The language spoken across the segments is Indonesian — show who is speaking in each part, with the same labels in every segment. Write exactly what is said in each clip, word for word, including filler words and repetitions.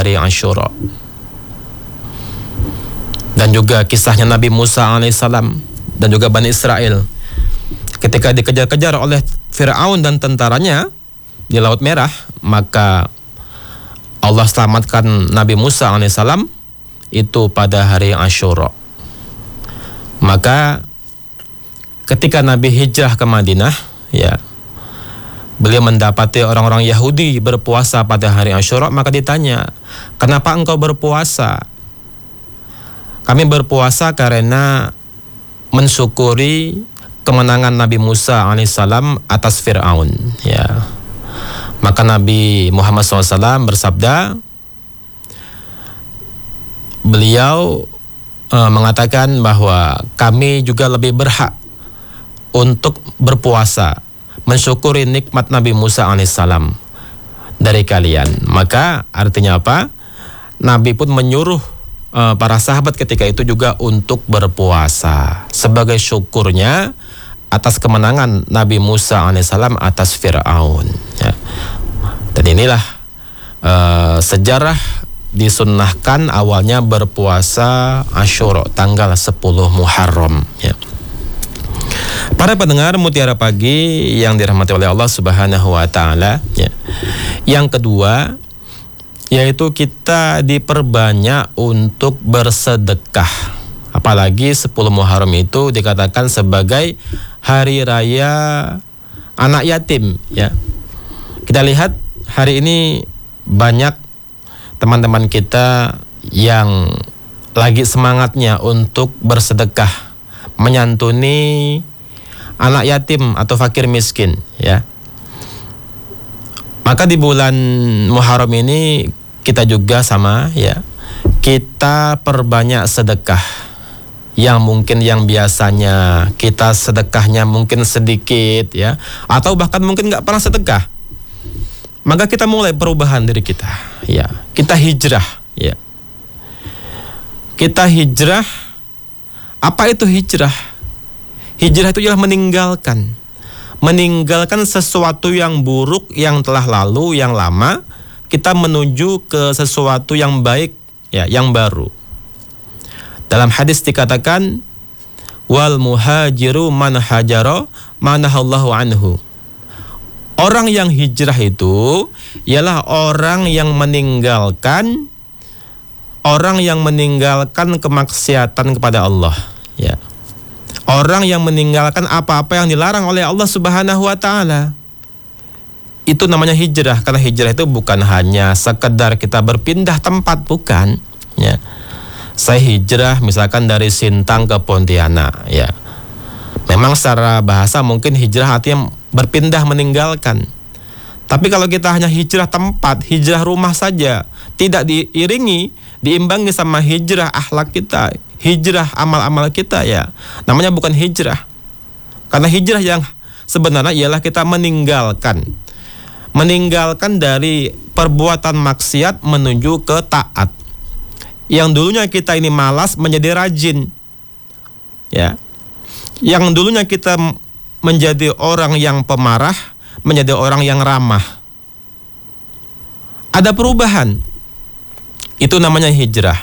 Speaker 1: hari Asyura. Dan juga kisahnya Nabi Musa alaihissalam dan juga Bani Israel ketika dikejar-kejar oleh Fir'aun dan tentaranya di Laut Merah, maka Allah selamatkan Nabi Musa alaihissalam itu pada hari Asyura. Maka ketika Nabi hijrah ke Madinah, ya, beliau mendapati orang-orang Yahudi berpuasa pada hari Asyura, maka ditanya, "Kenapa engkau berpuasa?" "Kami berpuasa karena mensyukuri kemenangan Nabi Musa alaihissalam atas Fir'aun." Ya. Maka Nabi Muhammad shallallahu alaihi wasallam bersabda, beliau e, mengatakan bahwa kami juga lebih berhak untuk berpuasa, mensyukuri nikmat Nabi Musa alaihissalam dari kalian. Maka artinya apa? Nabi pun menyuruh e, para sahabat ketika itu juga untuk berpuasa sebagai syukurnya atas kemenangan Nabi Musa alaihissalam atas Fir'aun. Ya. Dan inilah uh, sejarah disunnahkan awalnya berpuasa Asyura tanggal sepuluh Muharram. Ya. Para pendengar Mutiara Pagi yang dirahmati oleh Allah Subhanahu Wa Taala. Ya. Yang kedua, yaitu kita diperbanyak untuk bersedekah. Apalagi sepuluh Muharram itu dikatakan sebagai hari raya anak yatim. Ya. Kita lihat hari ini banyak teman-teman kita yang lagi semangatnya untuk bersedekah, menyantuni anak yatim atau fakir miskin, ya. Maka di bulan Muharram ini kita juga sama, ya. Kita perbanyak sedekah. Yang mungkin yang biasanya kita sedekahnya mungkin sedikit, ya, atau bahkan mungkin nggak pernah sedekah. Maka kita mulai perubahan diri kita, ya. Kita hijrah, ya. Kita hijrah. Apa itu hijrah? Hijrah itu ialah meninggalkan, meninggalkan sesuatu yang buruk yang telah lalu, yang lama, kita menuju ke sesuatu yang baik, ya, yang baru. Dalam hadis dikatakan, wal muhajiru man hajara manahallahu anhu. Orang yang hijrah itu ialah orang yang meninggalkan orang yang meninggalkan kemaksiatan kepada Allah, ya. Orang yang meninggalkan apa-apa yang dilarang oleh Allah Subhanahu Wa Taala. Itu namanya hijrah. Karena hijrah itu bukan hanya sekedar kita berpindah tempat, bukan, ya. Saya hijrah misalkan dari Sintang ke Pontianak, ya. Memang secara bahasa mungkin hijrah artinya berpindah, meninggalkan. Tapi kalau kita hanya hijrah tempat, hijrah rumah saja, tidak diiringi, diimbangi sama hijrah akhlak kita, hijrah amal-amal kita, ya, namanya bukan hijrah. Karena hijrah yang sebenarnya ialah kita meninggalkan. Meninggalkan dari perbuatan maksiat menuju ke taat. Yang dulunya kita ini malas menjadi rajin, ya. Yang dulunya kita menjadi orang yang pemarah menjadi orang yang ramah. Ada perubahan. Itu namanya hijrah.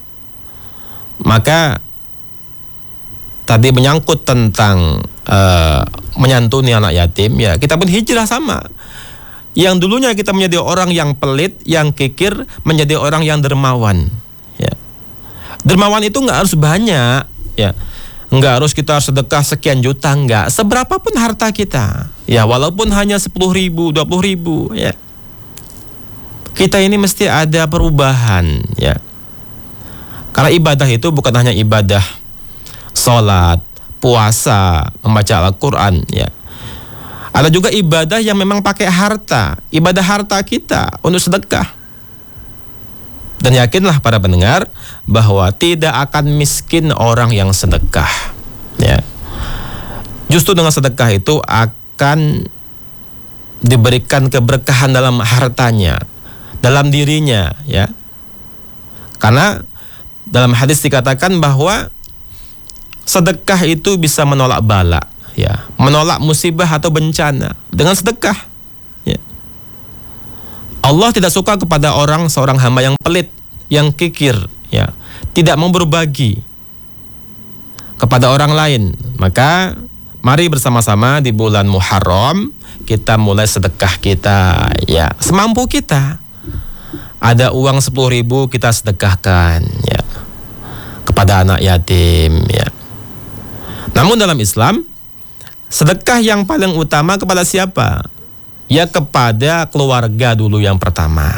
Speaker 1: Maka tadi menyangkut tentang uh, menyantuni anak yatim, ya, kita pun hijrah sama. Yang dulunya kita menjadi orang yang pelit, yang kikir, menjadi orang yang dermawan, ya. Dermawan itu nggak harus banyak, ya. Enggak harus kita sedekah sekian juta, enggak. Seberapapun harta kita, ya, walaupun hanya sepuluh ribu, dua puluh ribu, ya. Kita ini mesti ada perubahan, ya. Karena ibadah itu bukan hanya ibadah sholat, puasa, membaca Al-Quran, ya. Ada juga ibadah yang memang pakai harta, ibadah harta kita untuk sedekah. Dan yakinlah para pendengar bahwa tidak akan miskin orang yang sedekah, ya. Justru dengan sedekah itu akan diberikan keberkahan dalam hartanya, dalam dirinya, ya. Karena dalam hadis dikatakan bahwa sedekah itu bisa menolak bala, ya, menolak musibah atau bencana dengan sedekah, ya. Allah tidak suka kepada orang seorang hamba yang pelit, yang kikir, ya, tidak mau berbagi kepada orang lain. Maka mari bersama-sama di bulan Muharram kita mulai sedekah kita, ya, semampu kita. Ada uang sepuluh ribu kita sedekahkan, ya, kepada anak yatim, ya. Namun dalam Islam, sedekah yang paling utama kepada siapa? Ya kepada keluarga dulu yang pertama,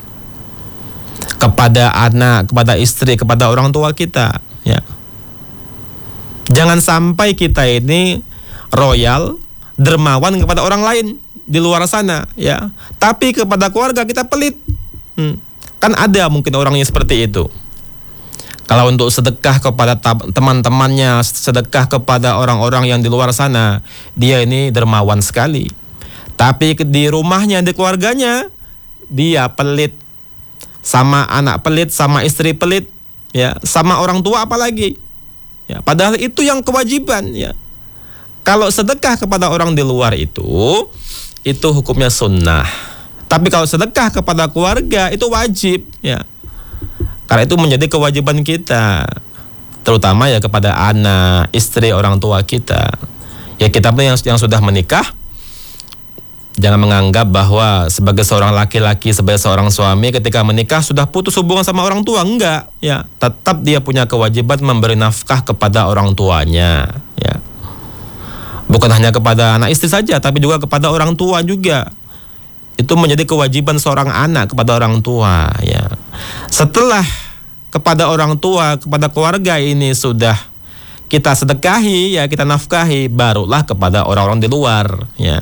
Speaker 1: kepada anak, kepada istri, kepada orang tua kita, ya. Jangan sampai kita ini royal, dermawan kepada orang lain di luar sana, ya, tapi kepada keluarga kita pelit. Hmm. Kan ada mungkin orang yang seperti itu. Kalau untuk sedekah kepada teman-temannya, sedekah kepada orang-orang yang di luar sana, dia ini dermawan sekali. Tapi di rumahnya, di keluarganya, dia pelit. Sama anak pelit, sama istri pelit, ya, sama orang tua apalagi. Ya, padahal itu yang kewajiban, ya. Kalau sedekah kepada orang di luar itu, itu hukumnya sunnah. Tapi kalau sedekah kepada keluarga itu wajib, ya. Karena itu menjadi kewajiban kita, terutama ya kepada anak, istri, orang tua kita. Ya kita pun yang, yang sudah menikah, jangan menganggap bahwa sebagai seorang laki-laki, sebagai seorang suami ketika menikah sudah putus hubungan sama orang tua. Enggak, ya. Tetap dia punya kewajiban memberi nafkah kepada orang tuanya, ya. Bukan hanya kepada anak istri saja, tapi juga kepada orang tua juga. Itu menjadi kewajiban seorang anak kepada orang tua, ya. Setelah kepada orang tua, kepada keluarga ini sudah kita sedekahi, ya, kita nafkahi, barulah kepada orang-orang di luar, ya.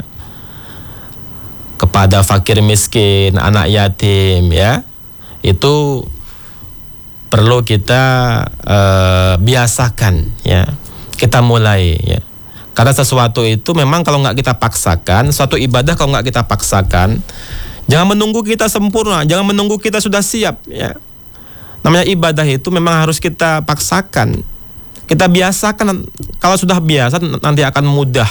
Speaker 1: Kepada fakir miskin, anak yatim, ya. Itu perlu kita uh, biasakan, ya. Kita mulai, ya. Karena sesuatu itu memang kalau nggak kita paksakan, suatu ibadah kalau nggak kita paksakan, jangan menunggu kita sempurna, jangan menunggu kita sudah siap, ya. Namanya ibadah itu memang harus kita paksakan, kita biasakan. Kalau sudah biasa nanti akan mudah,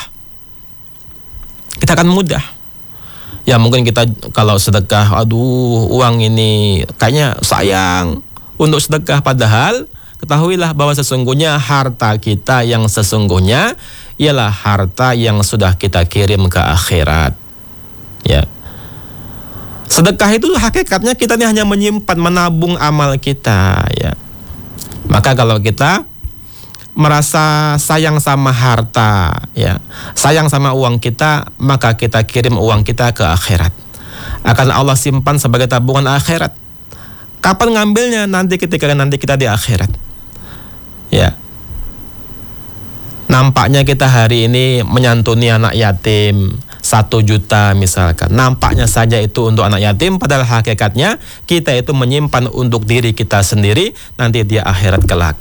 Speaker 1: kita akan mudah. Ya mungkin kita kalau sedekah, aduh uang ini kayaknya sayang untuk sedekah, padahal ketahuilah bahwa sesungguhnya harta kita yang sesungguhnya ialah harta yang sudah kita kirim ke akhirat, ya. Sedekah itu hakikatnya kita ini hanya menyimpan, menabung amal kita, ya. Maka kalau kita merasa sayang sama harta, ya, sayang sama uang kita, maka kita kirim uang kita ke akhirat. Akan Allah simpan sebagai tabungan akhirat. Kapan ngambilnya? Nanti ketika nanti kita di akhirat, ya. Nampaknya kita hari ini menyantuni anak yatim satu juta misalkan, nampaknya saja itu untuk anak yatim, padahal hakikatnya kita itu menyimpan untuk diri kita sendiri nanti di akhirat kelak,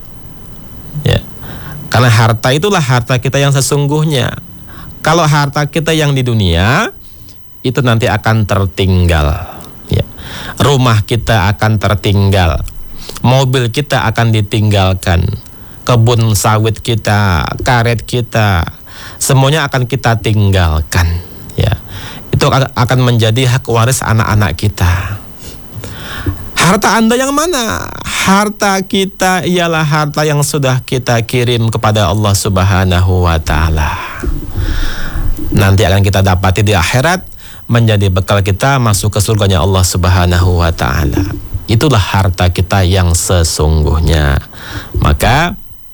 Speaker 1: ya. Karena harta itulah harta kita yang sesungguhnya. Kalau harta kita yang di dunia itu nanti akan tertinggal, ya. Rumah kita akan tertinggal, mobil kita akan ditinggalkan, kebun sawit kita, karet kita, semuanya akan kita tinggalkan, ya. Itu akan menjadi hak waris anak-anak kita. Harta Anda yang mana? Harta kita ialah harta yang sudah kita kirim kepada Allah Subhanahu wa taala. Nanti akan kita dapati di akhirat menjadi bekal kita masuk ke surganya Allah Subhanahu wa taala. Itulah harta kita yang sesungguhnya. Maka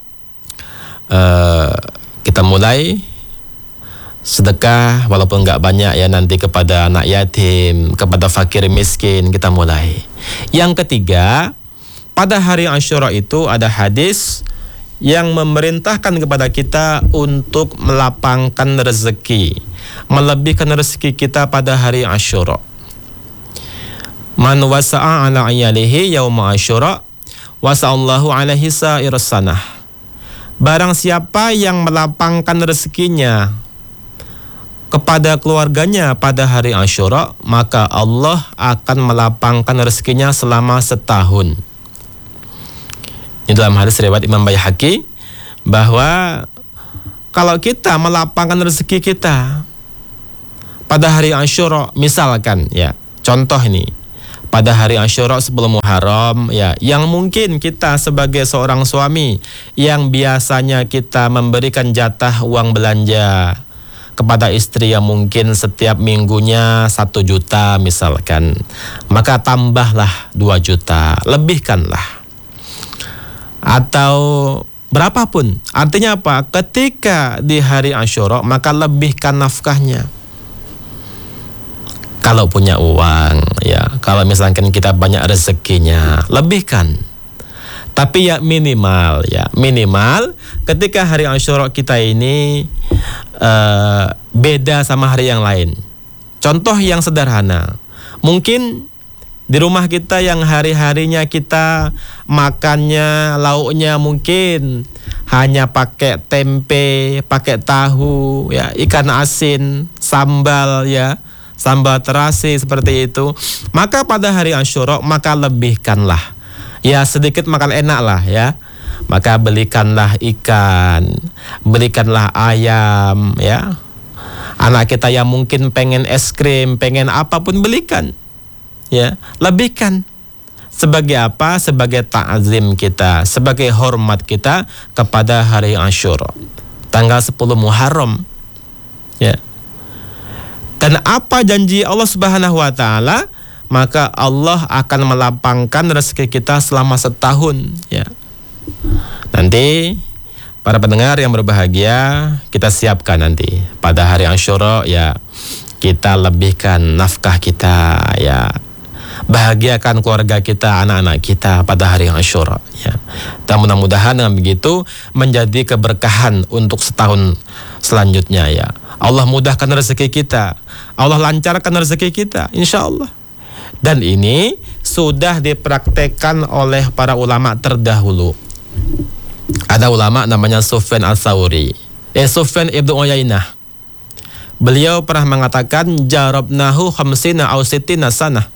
Speaker 1: uh, kita mulai sedekah walaupun nggak banyak, ya, nanti kepada anak yatim, kepada fakir miskin, kita mulai. Yang ketiga, pada hari Asyura itu ada hadis yang memerintahkan kepada kita untuk melapangkan rezeki, melebihkan rezeki kita pada hari Asyura. Man wasa'a ala ayalihi yauma Asyura wasa'allahu alaihi sa'irus sanah. Barang siapa yang melapangkan rezekinya kepada keluarganya pada hari Asyura, maka Allah akan melapangkan rezekinya selama setahun. Ini dalam hadis riwayat Imam Baihaqi, bahwa kalau kita melapangkan rezeki kita pada hari Asyura, misalkan, ya, Contoh ini, pada hari Asyura sebelum Muharram, ya, yang mungkin kita sebagai seorang suami yang biasanya kita memberikan jatah uang belanja kepada istri yang mungkin setiap minggunya satu juta misalkan, maka tambahlah dua juta, lebihkanlah. Atau berapapun. Artinya apa? Ketika di hari Asyura maka lebihkan nafkahnya. Kalau punya uang, ya, kalau misalkan kita banyak rezekinya, lebihkan. Tapi ya minimal, ya minimal ketika hari Asyura kita ini uh, beda sama hari yang lain. Contoh yang sederhana, mungkin di rumah kita yang hari-harinya kita makannya lauknya mungkin hanya pakai tempe, pakai tahu, ya, ikan asin, sambal, ya, sambal terasi seperti itu. Maka pada hari Asyura maka lebihkanlah. Ya, sedikit makan enak lah, ya. Maka belikanlah ikan, belikanlah ayam, ya. Anak kita yang mungkin pengen es krim, pengen apapun belikan. Ya, lebihkan. Sebagai apa? Sebagai ta'zim kita, sebagai hormat kita kepada hari Asyura, tanggal sepuluh Muharram. Ya. Dan apa janji Allah Subhanahu wa taala? Maka Allah akan melapangkan rezeki kita selama setahun, ya. Nanti para pendengar yang berbahagia, kita siapkan nanti pada hari Asyura, ya, kita lebihkan nafkah kita, ya. Bahagiakan keluarga kita, anak-anak kita pada hari Asyura, ya. Dan mudah-mudahan dengan begitu menjadi keberkahan untuk setahun selanjutnya, ya. Allah mudahkan rezeki kita, Allah lancarkan rezeki kita, insya Allah. Dan ini sudah dipraktekkan oleh para ulama terdahulu. Ada ulama namanya Sufyan Ats-Tsauri, eh Sufyan Ibnu Uyainah. Beliau pernah mengatakan, jarabnahu khamsina aw sittina sanah.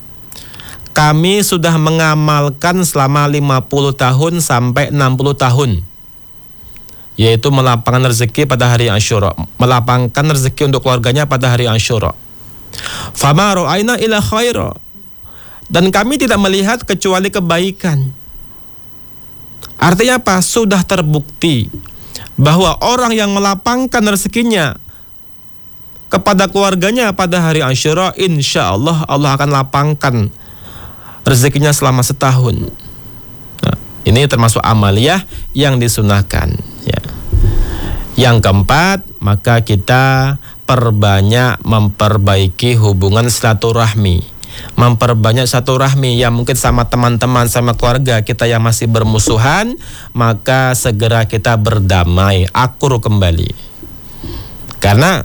Speaker 1: Kami sudah mengamalkan selama lima puluh tahun sampai enam puluh tahun, yaitu melapangkan rezeki pada hari Asyura, melapangkan rezeki untuk keluarganya pada hari Asyura. Fama ra'aina ila khaira, dan kami tidak melihat kecuali kebaikan. Artinya apa? Sudah terbukti bahwa orang yang melapangkan rezekinya kepada keluarganya pada hari Asyura, insya Allah Allah akan lapangkan rezekinya selama setahun. Nah, ini termasuk amaliyah yang disunahkan, ya. Yang keempat, maka kita perbanyak memperbaiki hubungan silaturahmi, memperbanyak silaturahmi yang mungkin sama teman-teman, sama keluarga kita yang masih bermusuhan, maka segera kita berdamai, akur kembali. Karena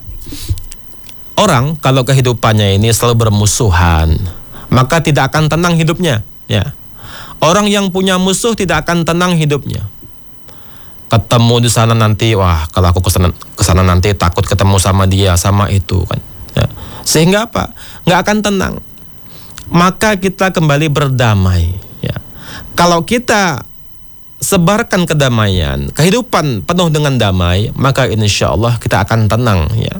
Speaker 1: orang kalau kehidupannya ini selalu bermusuhan, maka tidak akan tenang hidupnya, ya. Orang yang punya musuh tidak akan tenang hidupnya. Ketemu di sana nanti, wah, kalau aku kesana, kesana nanti takut ketemu sama dia, sama itu, kan, ya. Sehingga apa? Nggak akan tenang. Maka kita kembali berdamai, ya. Kalau kita sebarkan kedamaian, kehidupan penuh dengan damai, maka insya Allah kita akan tenang, ya.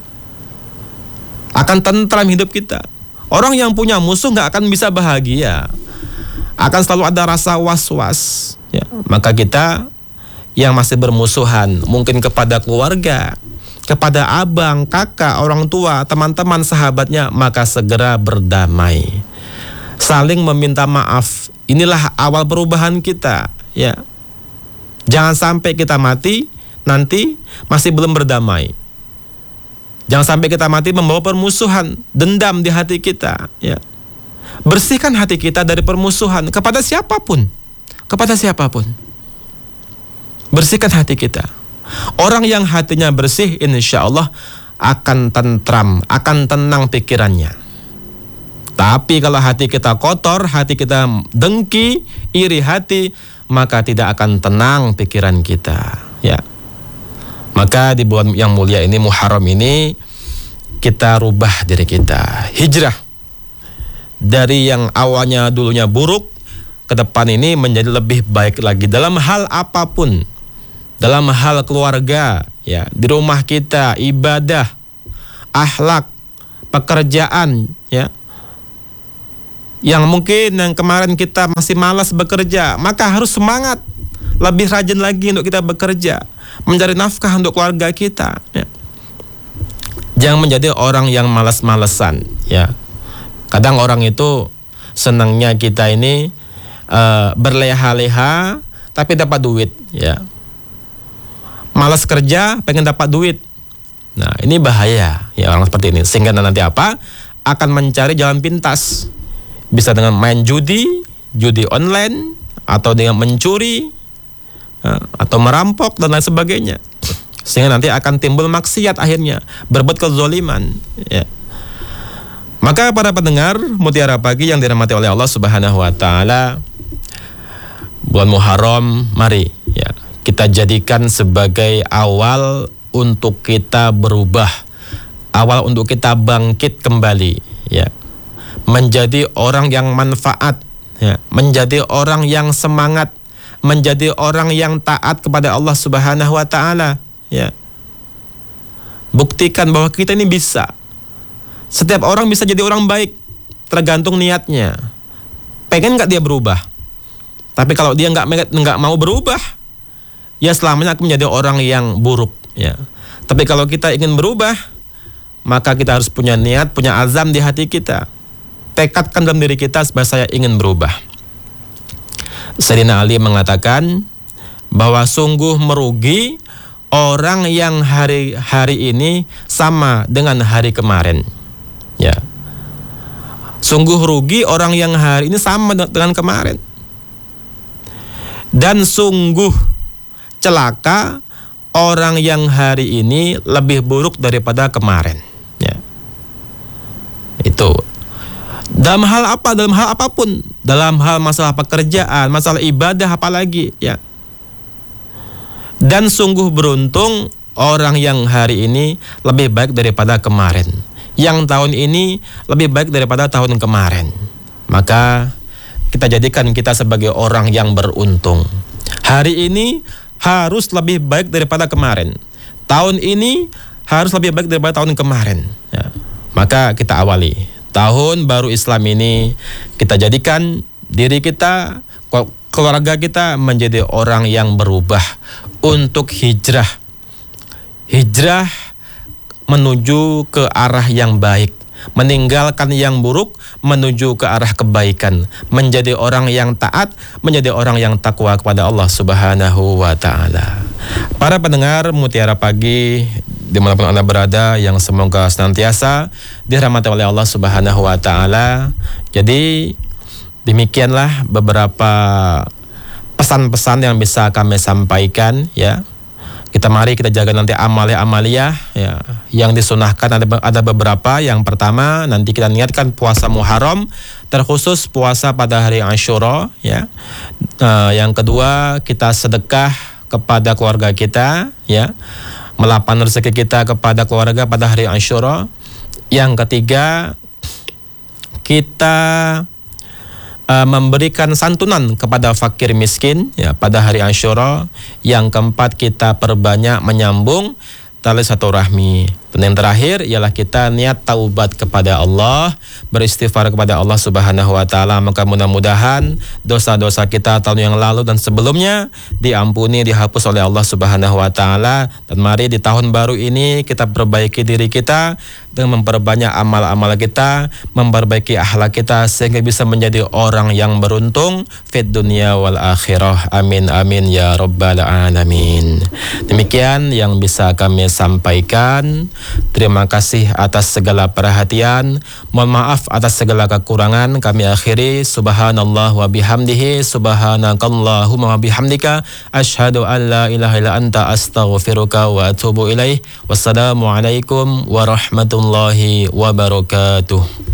Speaker 1: Akan tentram hidup kita. Orang yang punya musuh nggak akan bisa bahagia, akan selalu ada rasa was-was, ya. Maka kita yang masih bermusuhan, mungkin kepada keluarga, kepada abang, kakak, orang tua, teman-teman, sahabatnya, maka segera berdamai, saling meminta maaf. Inilah awal perubahan kita, ya. Jangan sampai kita mati nanti masih belum berdamai. Jangan sampai kita mati membawa permusuhan, dendam di hati kita, ya. Bersihkan hati kita dari permusuhan kepada siapapun, kepada siapapun. Bersihkan hati kita. Orang yang hatinya bersih, insya Allah akan tentram, akan tenang pikirannya. Tapi kalau hati kita kotor, hati kita dengki, iri hati, maka tidak akan tenang pikiran kita, ya. Maka di bulan yang mulia ini, Muharram ini, kita rubah diri kita, hijrah dari yang awalnya dulunya buruk ke depan ini menjadi lebih baik lagi dalam hal apapun. Dalam hal keluarga, ya, di rumah kita, ibadah, akhlak, pekerjaan, ya, Yang mungkin yang kemarin kita masih malas bekerja, maka harus semangat, lebih rajin lagi untuk kita bekerja, mencari nafkah untuk keluarga kita, ya. Jangan menjadi orang yang malas-malesan, ya. Kadang orang itu senangnya kita ini uh, berleha-leha tapi dapat duit, ya. Malas kerja pengen dapat duit. Nah, ini bahaya ya orang seperti ini. Sehingga nanti apa? Akan mencari jalan pintas. Bisa dengan main judi, judi online, atau dengan mencuri, ya, atau merampok dan lain sebagainya. Sehingga nanti akan timbul maksiat akhirnya, berbuat kezaliman, ya. Maka para pendengar Mutiara Pagi yang dirahmati oleh Allah Subhanahu wa taala, bulan Muharram mari ya kita jadikan sebagai awal untuk kita berubah, awal untuk kita bangkit kembali, ya. Menjadi orang yang manfaat, ya, menjadi orang yang semangat, menjadi orang yang taat kepada Allah Subhanahu wa taala, ya. Buktikan bahwa kita ini bisa. Setiap orang bisa jadi orang baik, tergantung niatnya. Pengen nggak dia berubah? Tapi kalau dia nggak nggak mau berubah, ya selamanya akan menjadi orang yang buruk, ya. Tapi kalau kita ingin berubah, maka kita harus punya niat, punya azam di hati kita. Tekadkan dalam diri kita bahwa saya ingin berubah. Sayyidina Ali mengatakan bahwa sungguh merugi orang yang hari-hari ini sama dengan hari kemarin. Ya. Sungguh rugi orang yang hari ini sama dengan kemarin. Dan sungguh celaka orang yang hari ini lebih buruk daripada kemarin, ya. Itu dalam hal apa? Dalam hal apapun, dalam hal masalah pekerjaan, masalah ibadah apalagi, ya. Dan sungguh beruntung orang yang hari ini lebih baik daripada kemarin, yang tahun ini lebih baik daripada tahun kemarin. Maka kita jadikan kita sebagai orang yang beruntung. Hari ini harus lebih baik daripada kemarin. Tahun ini harus lebih baik daripada tahun kemarin, ya. Maka kita awali tahun baru Islam ini, kita jadikan diri kita, keluarga kita menjadi orang yang berubah untuk hijrah. Hijrah menuju ke arah yang baik, meninggalkan yang buruk menuju ke arah kebaikan, menjadi orang yang taat, menjadi orang yang takwa kepada Allah Subhanahu wa taala. Para pendengar Mutiara Pagi dimanapun Anda berada, yang semoga senantiasa dirahmati oleh Allah Subhanahu wa taala. Jadi demikianlah beberapa pesan-pesan yang bisa kami sampaikan, ya. Kita mari kita jaga nanti amalia-amalia, ya, yang disunahkan ada ada beberapa. Yang pertama, nanti kita niatkan puasa Muharram, terkhusus puasa pada hari Asyura, ya. Uh, yang kedua, kita sedekah kepada keluarga kita, ya, melapang rezeki kita kepada keluarga pada hari Asyura. Yang ketiga, kita Uh, memberikan santunan kepada fakir miskin, ya, pada hari Asyura. Yang keempat, kita perbanyak menyambung tali silaturahmi. Dan yang terakhir ialah kita niat taubat kepada Allah, beristighfar kepada Allah Subhanahu wa taala. Maka mudah-mudahan dosa-dosa kita tahun yang lalu dan sebelumnya diampuni, dihapus oleh Allah Subhanahu wa taala. Dan mari di tahun baru ini kita perbaiki diri kita dengan memperbanyak amal-amal kita, memperbaiki akhlak kita sehingga bisa menjadi orang yang beruntung fid dunya wal akhirah. Amin amin ya rabbal alamin. Demikian yang bisa kami sampaikan. Terima kasih atas segala perhatian. Mohon maaf atas segala kekurangan. Kami akhiri. Subhanallah wa bihamdihi, subhanakallahumma wa bihamdika, asyhadu an la ilaha illa anta, astaghfiruka wa atubu ilaih. Wassalamualaikum warahmatullahi wabarakatuh.